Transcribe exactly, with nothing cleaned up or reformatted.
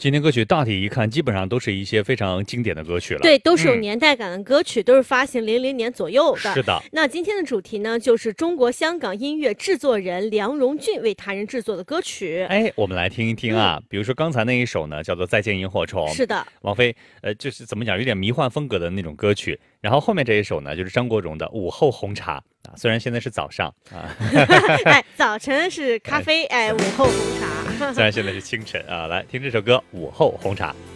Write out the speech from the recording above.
今天歌曲大体一看，基本上都是一些非常经典的歌曲了。 对，都是有年代感的歌曲，嗯、都是发行零零年左右的。 是的。 那今天的主题呢，就是中国香港音乐制作人梁荣俊为他人制作的歌曲。 哎，我们来听一听啊，嗯、比如说刚才那一首呢，叫做《再见萤火虫》。 是的， 王菲，呃，就是怎么讲，有点迷幻风格的那种歌曲。然后后面这一首呢，就是张国荣的《午后红茶》啊，虽然现在是早上啊， 哎，早晨是咖啡，哎，午后红茶。 虽然现在是清晨啊，来听这首歌《午后红茶》。